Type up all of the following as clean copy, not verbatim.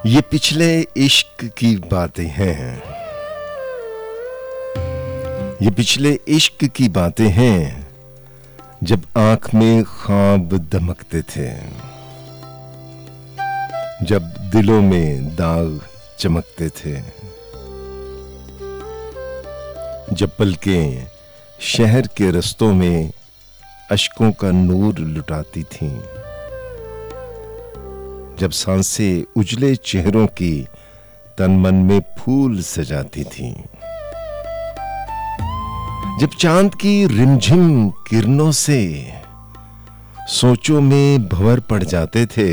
ये पिछले इश्क की बातें हैं, ये पिछले इश्क की बातें हैं, जब आंख में ख्वाब दमकते थे, जब दिलों में दाग चमकते थे, जब पलकें शहर के रस्तों में अश्कों का नूर लुटाती थीं, जब सांसें उजले चेहरों की तन मन में फूल सजाती थीं, जब चांद की रिमझिम किरणों से सोचों में भंवर पड़ जाते थे,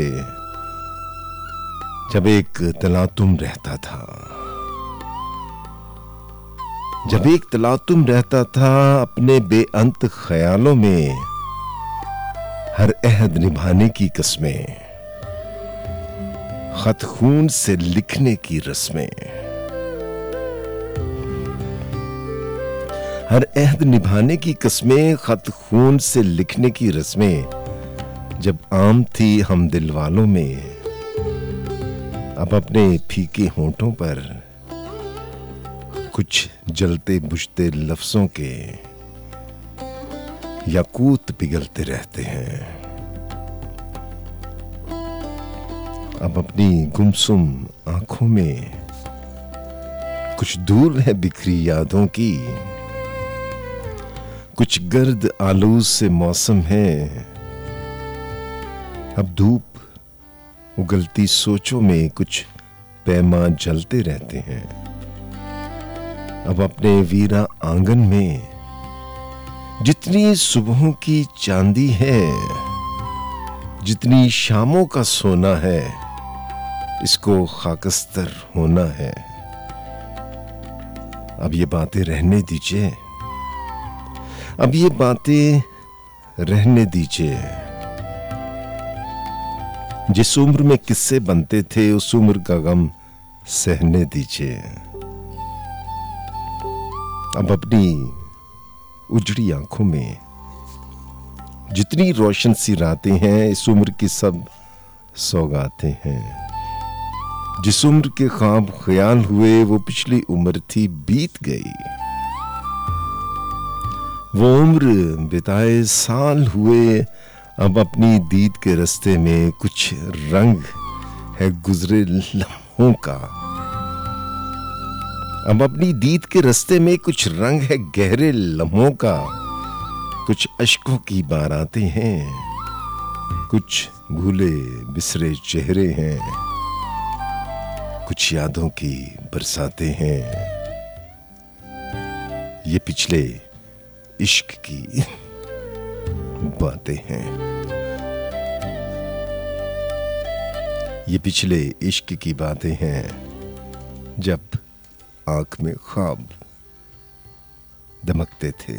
जब एक तलातुम रहता था, जब एक तलातुम रहता था अपने बेअंत ख्यालों में, हर अहद निभाने की कस्में, खत खून से लिखने की रस्में, हर अहद निभाने की कस्में, खत खून से लिखने की रस्में, जब आम थी हम दिल वालों में, अब अपने फीके होंठों पर कुछ जलते बुझते लफ्जों के याकूत पिघलते रहते हैं। अब अपनी गुमसुम आंखों में कुछ दूर है बिखरी यादों की, कुछ गर्द आलूद से मौसम है, अब धूप उगलती सोचों में कुछ पैमा जलते रहते हैं। अब अपने वीरा आंगन में जितनी सुबहों की चांदी है, जितनी शामों का सोना है, इसको खाकस्तर होना है। अब ये बातें रहने दीजिए, अब ये बातें रहने दीजिए। जिस उम्र में किस्से बनते थे उस उम्र का गम सहने दीजिए। अब अपनी उजड़ी आंखों में जितनी रोशन सी रातें हैं, इस उम्र की सब सौगातें हैं। जिस उम्र के ख्वाब ख्याल हुए वो पिछली उम्र थी, बीत गई। वो उम्र बिताए साल हुए, अब अपनी दीद के रास्ते में कुछ रंग है गुजरे लम्हों का। अब अपनी दीद के रास्ते में कुछ रंग है गहरे लम्हों का। कुछ अश्कों की बारातें हैं, कुछ भूले बिसरे चेहरे हैं, कुछ यादों की बरसातें हैं। ये पिछले इश्क की बातें हैं, ये पिछले इश्क की बातें हैं, जब आंख में ख्वाब दमकते थे,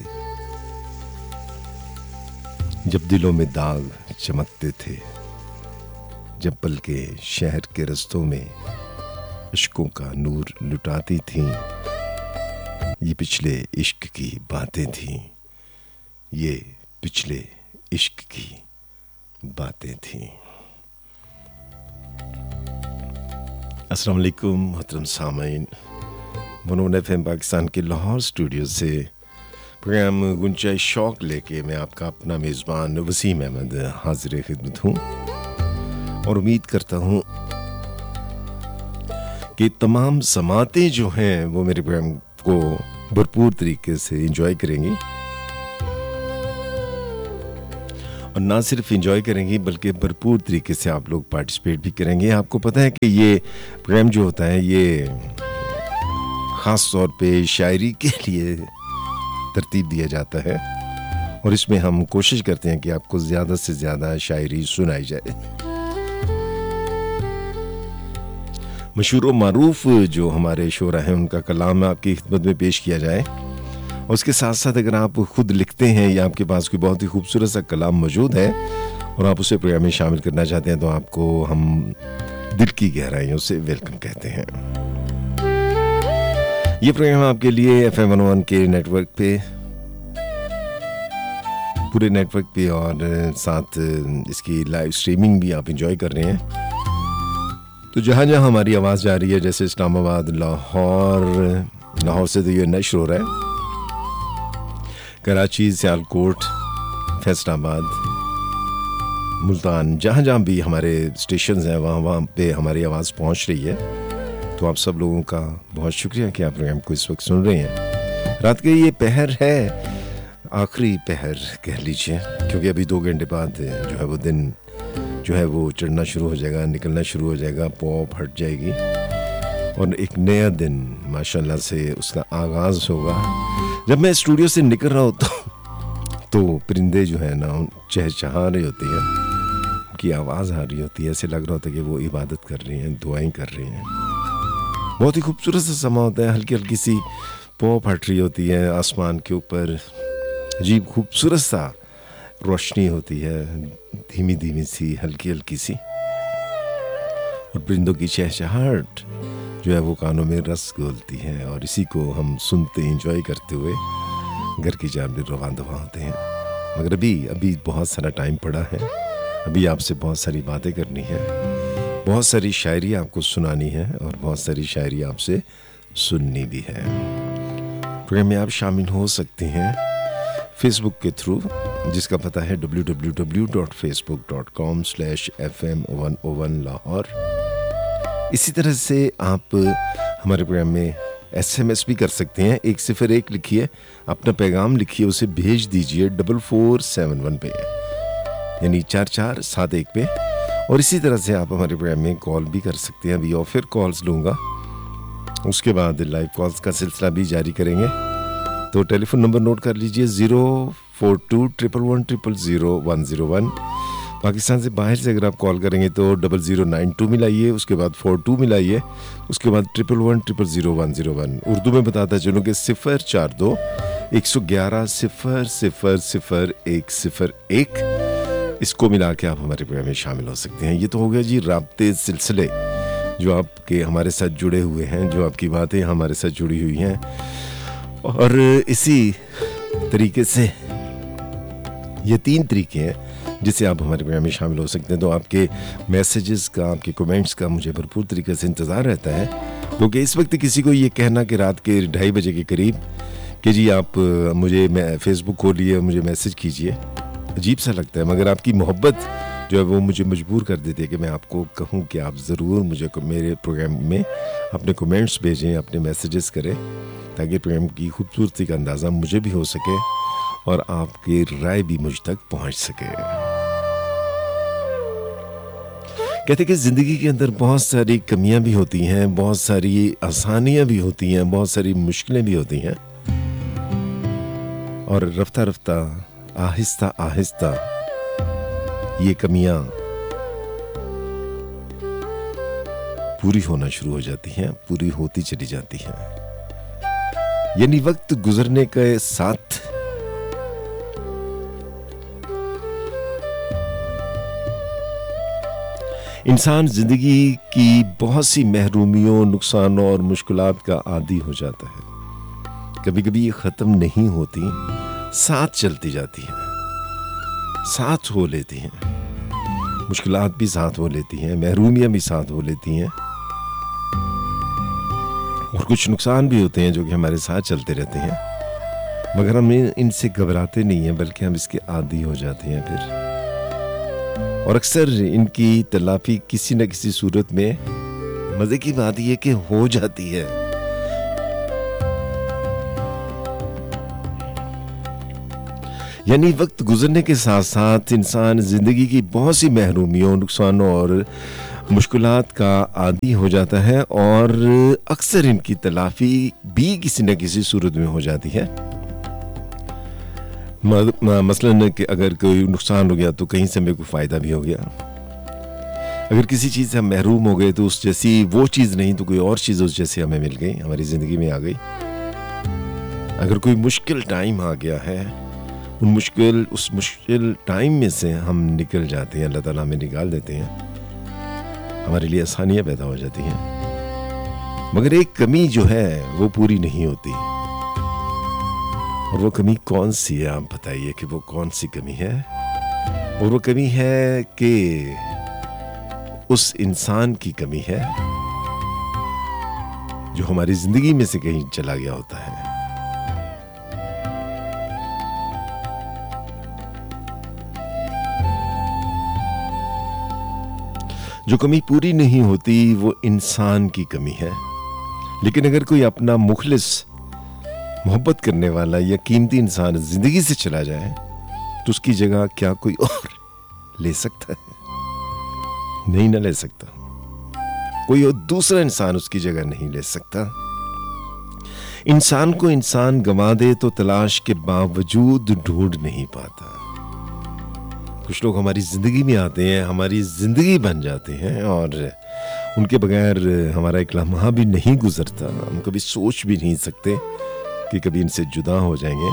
जब दिलों में दाग चमकते थे, जब पलकें शहर के रस्तों में अश्कों का नूर लुटाती थीं। ये पिछले इश्क की बातें थीं, ये पिछले इश्क की बातें थीं। अस्सलाम वालेकुम मोहतरम सामीन, मनोन FM पाकिस्तान के लाहौर स्टूडियो से प्रोग्राम गुंजाइश शौक लेके मैं आपका अपना मेज़बान वसीम अहमद हाजिर खिदमत हूँ और उम्मीद करता हूँ कि तमाम समातें जो हैं वो मेरे प्रोग्राम को भरपूर तरीके से एंजॉय करेंगी, और ना सिर्फ एंजॉय करेंगी बल्कि भरपूर तरीके से आप लोग पार्टिसिपेट भी करेंगे। आपको पता है कि ये प्रोग्राम जो होता है ये ख़ास तौर पे शायरी के लिए तरतीब दिया जाता है, और इसमें हम कोशिश करते हैं कि आपको ज़्यादा से ज़्यादा शायरी सुनाई जाए। मशहूर व मारूफ जो हमारे शोरा हैं उनका कलाम आपकी खिदमत में पेश किया जाए, और उसके साथ साथ अगर आप खुद लिखते हैं या आपके पास कोई बहुत ही खूबसूरत सा कलाम मौजूद है और आप उसे प्रोग्राम में शामिल करना चाहते हैं, तो आपको हम दिल की गहराइयों से वेलकम कहते हैं। ये प्रोग्राम आपके लिए FM 101 के नेटवर्क पे, पूरे नेटवर्क पे, और साथ इसकी लाइव स्ट्रीमिंग भी आप एंजॉय कर रहे हैं। तो जहाँ जहाँ हमारी आवाज़ जा रही है, जैसे इस्लामाबाद, लाहौर से तो ये नशर हो रहा है, कराची, सियालकोट, फैसलाबाद, मुल्तान, जहाँ जहाँ भी हमारे स्टेशंस हैं वहाँ पे हमारी आवाज़ पहुँच रही है। तो आप सब लोगों का बहुत शुक्रिया कि आप प्रोग्राम को इस वक्त सुन रहे हैं। रात के ये पहर है, आखिरी पहर कह लीजिए, क्योंकि अभी 2 घंटे बाद जो है वो दिन जो है वो चढ़ना शुरू हो जाएगा, निकलना शुरू हो जाएगा, पॉप हट जाएगी और एक नया दिन माशाल्लाह से उसका आगाज़ होगा। जब मैं स्टूडियो से निकल रहा होता तो परिंदे जो है ना चहचहा रही होती हैं, उनकी आवाज़ आ रही होती है, ऐसे लग रहा होता है कि वो इबादत कर रही हैं, दुआएं कर रही हैं। बहुत ही खूबसूरत सा समा होता है, हल्की हल्की सी पॉप हट रही होती है, आसमान के ऊपर अजीब खूबसूरत सा रोशनी होती है, धीमी धीमी सी, हल्की हल्की सी, और परिंदों की चहचहाहट जो है वो कानों में रस घोलती है, और इसी को हम सुनते एंजॉय करते हुए घर की जानिब रवां दवा होते हैं। मगर अभी बहुत सारा टाइम पड़ा है, अभी आपसे बहुत सारी बातें करनी है, बहुत सारी शायरी आपको सुनानी है और बहुत सारी शायरी आपसे सुननी भी है। प्रोग्राम में आप शामिल हो सकते हैं फेसबुक के थ्रू, जिसका पता है www.facebook.com/fm101 लाहौर। इसी तरह से आप हमारे प्रोग्राम में SMS भी कर सकते हैं। 101 लिखिए, अपना पैगाम लिखिए, उसे भेज दीजिए 4471 पे, यानी 4471 पे। और इसी तरह से आप हमारे प्रोग्राम में कॉल भी कर सकते हैं। अभी और फिर कॉल्स लूँगा, उसके बाद लाइव कॉल्स का सिलसिला भी जारी करेंगे। तो टेलीफोन नंबर नोट कर लीजिए 04211000101। पाकिस्तान से बाहर से अगर आप कॉल करेंगे तो 0092 मिलाइए, उसके बाद 42 मिलाइए, उसके बाद 11100101। उर्दू में बताता चलूँ कि 042 111 000 101। इसको मिला के आप हमारे प्रोग्राम में शामिल हो सकते हैं। ये तो हो गया जी राब्ते सिलसिले जो आपके हमारे साथ जुड़े हुए हैं, जो आपकी बातें हमारे साथ जुड़ी हुई हैं। और इसी तरीके से ये 3 तरीके हैं जिससे आप हमारे प्रोग्राम में शामिल हो सकते हैं। तो आपके मैसेजेस का, आपके कमेंट्स का मुझे भरपूर तरीके से इंतज़ार रहता है, क्योंकि इस वक्त किसी को ये कहना कि रात के 2:30 बजे के करीब कि जी आप मुझे फेसबुक खोलिए, मुझे मैसेज कीजिए, अजीब सा लगता है। मगर आपकी मोहब्बत जो है वो मुझे मजबूर कर देती है कि मैं आपको कहूँ कि आप ज़रूर मुझे मेरे प्रोग्राम में अपने कमेंट्स भेजें, अपने मैसेजेस करें, ताकि प्रोग्राम की खूबसूरती का अंदाज़ा मुझे भी हो सके और आपकी राय भी मुझ तक पहुँच सके। कहते हैं कि ज़िंदगी के अंदर बहुत सारी कमियां भी होती हैं, बहुत सारी आसानियां भी होती हैं, बहुत सारी मुश्किलें भी होती हैं, और रफ्ता रफ्ता, आहिस्ता आहिस्ता ये कमियां पूरी होना शुरू हो जाती हैं, पूरी होती चली जाती हैं। यानी वक्त गुजरने के साथ इंसान जिंदगी की बहुत सी महरूमियों, नुकसानों और मुश्किलात का आदी हो जाता है। कभी कभी ये ख़त्म नहीं होती, साथ चलती जाती हैं, साथ हो लेती हैं, मुश्किलात भी साथ हो लेती हैं, महरूमियाँ भी साथ हो लेती हैं, और कुछ नुकसान भी होते हैं जो कि हमारे साथ चलते रहते हैं। मगर हम इनसे घबराते नहीं हैं, बल्कि हम इसके आदी हो जाते हैं फिर, और अक्सर इनकी तलाफी किसी न किसी सूरत में, मज़े की बात यह कि हो जाती है। यानी वक्त गुजरने के साथ साथ इंसान ज़िंदगी की बहुत सी महरूमियों, नुकसानों और मुश्किलात का आदी हो जाता है, और अक्सर इनकी तलाफी भी किसी न किसी सूरत में हो जाती है। मसलन कि अगर कोई नुकसान हो गया तो कहीं से हमें कोई फ़ायदा भी हो गया, अगर किसी चीज़ से हम महरूम हो गए तो उस जैसी वो चीज़ नहीं तो कोई और चीज़ उस जैसी हमें मिल गई, हमारी ज़िंदगी में आ गई। अगर कोई मुश्किल टाइम आ गया है, उस मुश्किल टाइम में से हम निकल जाते हैं, अल्लाह ताला हमें निकाल देते हैं, हमारे लिए आसानियाँ पैदा हो जाती हैं। मगर एक कमी जो है वो पूरी नहीं होती, और वो कमी कौन सी है? आप बताइए कि वो कौन सी कमी है? और वो कमी है कि उस इंसान की कमी है जो हमारी जिंदगी में से कहीं चला गया होता है। जो कमी पूरी नहीं होती वो इंसान की कमी है। लेकिन अगर कोई अपना मुखलिस, मोहब्बत करने वाला या कीमती इंसान जिंदगी से चला जाए तो उसकी जगह क्या कोई और ले सकता है? नहीं ना ले सकता। कोई और दूसरा इंसान उसकी जगह नहीं ले सकता। इंसान को इंसान गंवा दे तो तलाश के बावजूद ढूंढ नहीं पाता। कुछ लोग हमारी जिंदगी में आते हैं, हमारी जिंदगी बन जाते हैं और उनके बगैर हमारा एक लम्हा भी नहीं गुजरता। हम कभी सोच भी नहीं सकते कि कभी इनसे जुदा हो जाएंगे।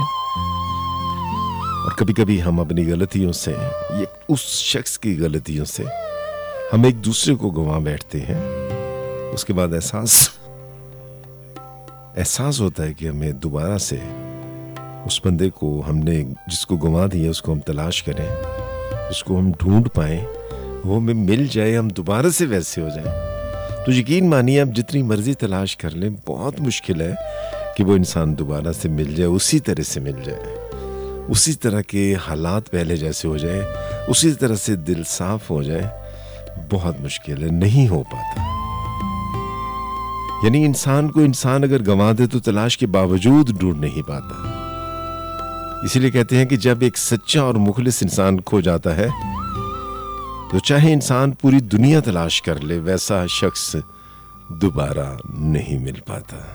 और कभी कभी हम अपनी गलतियों से या उस शख्स की गलतियों से हम एक दूसरे को गंवा बैठते हैं। उसके बाद एहसास होता है कि हमें दोबारा से उस बंदे को, हमने जिसको गंवा दिया, उसको हम तलाश करें, उसको हम ढूंढ पाए, वो हमें मिल जाए, हम दोबारा से वैसे हो जाएं। तो यकीन मानिए, आप जितनी मर्जी तलाश कर लें, बहुत मुश्किल है कि वो इंसान दोबारा से मिल जाए, उसी तरह से मिल जाए, उसी तरह के हालात पहले जैसे हो जाए, उसी तरह से दिल साफ हो जाए। बहुत मुश्किल है, नहीं हो पाता। यानी इंसान को इंसान अगर गंवा दे तो तलाश के बावजूद ढूंढ नहीं पाता। इसीलिए कहते हैं कि जब एक सच्चा और मुखलिस इंसान खो जाता है तो चाहे इंसान पूरी दुनिया तलाश कर ले, वैसा शख्स दोबारा नहीं मिल पाता।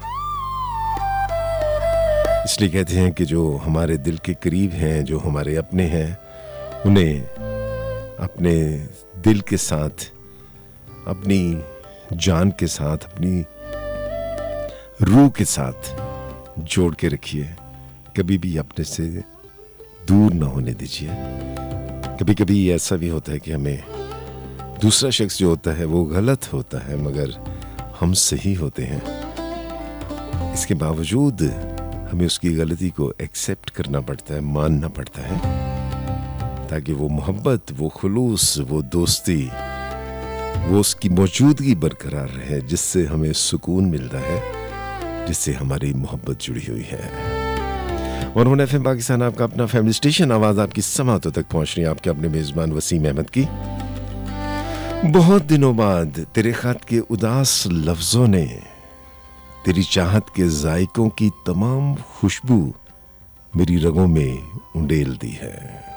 इसलिए कहते हैं कि जो हमारे दिल के करीब हैं, जो हमारे अपने हैं, उन्हें अपने दिल के साथ, अपनी जान के साथ, अपनी रूह के साथ जोड़ के रखिए। कभी भी अपने से दूर ना होने दीजिए। कभी कभी ऐसा भी होता है कि हमें दूसरा शख्स जो होता है वो गलत होता है, मगर हम सही होते हैं। इसके बावजूद हमें उसकी गलती को एक्सेप्ट करना पड़ता है, मानना पड़ता है, ताकि वो मोहब्बत, वो खुलूस, वो दोस्ती, वो उसकी मौजूदगी बरकरार रहे, जिससे हमें सुकून मिलता है, जिससे हमारी मोहब्बत जुड़ी हुई है। और वन एफएम पाकिस्तान, आपका अपना फैमिली स्टेशन, आवाज आपकी समातों तक पहुंच रही है, आपके अपने मेजबान वसीम अहमद की। बहुत दिनों बाद तेरे खत के उदास लफ्जों ने तेरी चाहत के जायकों की तमाम खुशबू मेरी रगों में उंडेल दी है।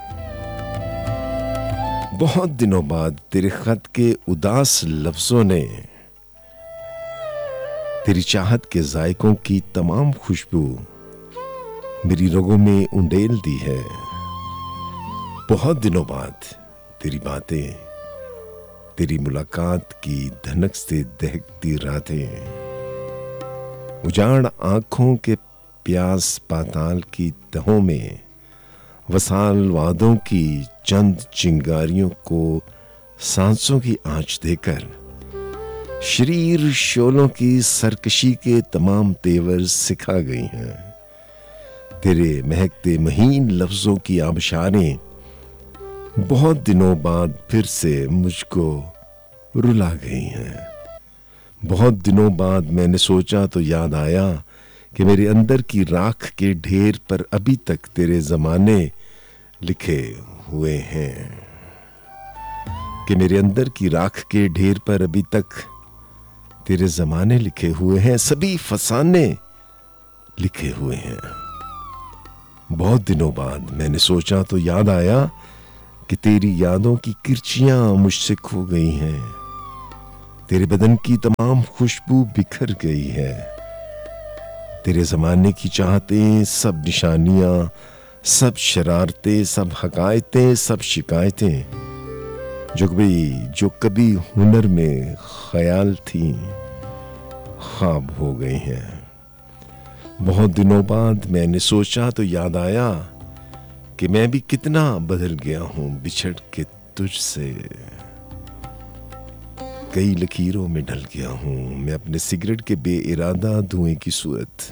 बहुत दिनों बाद तेरे खत के उदास लफ्जों ने तेरी चाहत के जायकों की तमाम खुशबू मेरी रगों में उंडेल दी है। बहुत दिनों बाद तेरी बातें, तेरी मुलाकात की धनक से दहकती रातें, उजाड़ आंखों के प्यास पाताल की तहों में, वसाल वादों की चंद चिंगारियों को सांसों की आंच देकर, शरीर शोलों की सरकशी के तमाम तेवर सिखा गई हैं। तेरे महकते महीन लफ्जों की आबशारें बहुत दिनों बाद फिर से मुझको रुला गई हैं। बहुत दिनों बाद मैंने सोचा तो याद आया कि मेरे अंदर की राख के ढेर पर अभी तक तेरे जमाने लिखे हुए हैं, कि मेरे अंदर की राख के ढेर पर अभी तक तेरे जमाने लिखे हुए हैं, सभी फसाने लिखे हुए हैं। बहुत दिनों बाद मैंने सोचा तो याद आया कि तेरी यादों की किरचियां मुझसे खो गई हैं, तेरे बदन की तमाम खुशबू बिखर गई है। तेरे जमाने की चाहतें, सब निशानियां, सब शरारतें, सब हकायतें, सब शिकायतें जो कभी हुनर में ख्याल थी, ख्वाब हो गई हैं। बहुत दिनों बाद मैंने सोचा तो याद आया कि मैं भी कितना बदल गया हूं बिछड़ के तुझसे। कई लकीरों में ढल गया हूं मैं अपने सिगरेट के बेइरादा धुएं की सूरत।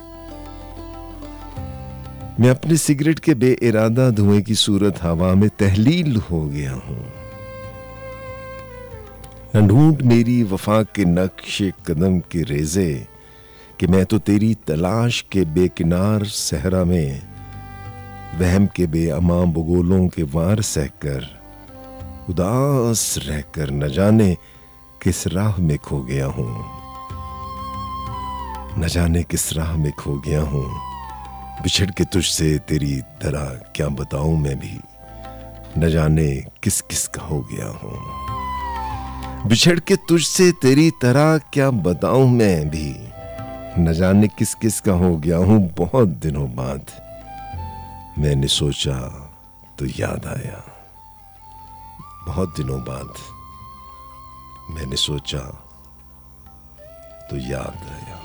मैं अपने सिगरेट के बेइरादा धुएं की सूरत हवा में तहलील हो गया हूं। न ढूंढ मेरी वफा के नक्शे कदम के रेजे कि मैं तो तेरी तलाश के बेकिनार सहरा में वहम के बेअमा बगोलों के वार सहकर उदास रहकर न जाने किस राह में खो गया हूं, न जाने किस राह में खो गया हूं। बिछड़ के तुझसे तेरी तरह क्या बताऊं मैं भी, न जाने किस किस का हो गया हूं। बिछड़ के तुझसे तेरी तरह क्या बताऊं मैं भी, न जाने किस किस का हो गया हूं। बहुत दिनों बाद मैंने सोचा तो याद आया, बहुत दिनों बाद मैंने सोचा तो याद आया।